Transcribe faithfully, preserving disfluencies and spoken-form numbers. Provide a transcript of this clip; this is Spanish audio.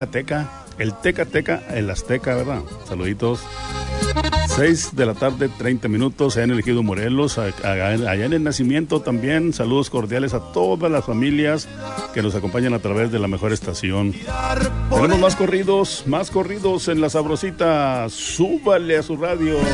Teca, el Teca Teca, el Azteca, ¿verdad? Saluditos. seis de la tarde, treinta minutos, allá en el Ejido Morelos, allá en el Nacimiento también. Saludos cordiales a todas las familias que nos acompañan a través de la mejor estación. Tenemos más corridos, más corridos en La Sabrosita. Súbale a su radio.